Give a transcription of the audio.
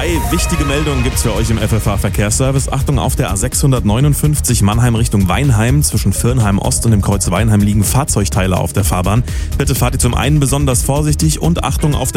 3 wichtige Meldungen gibt's für euch im FFH-Verkehrsservice. Achtung, auf der A659 Mannheim Richtung Weinheim. Zwischen Virnheim Ost und dem Kreuz Weinheim liegen Fahrzeugteile auf der Fahrbahn. Bitte fahrt ihr zum einen besonders vorsichtig und Achtung auf der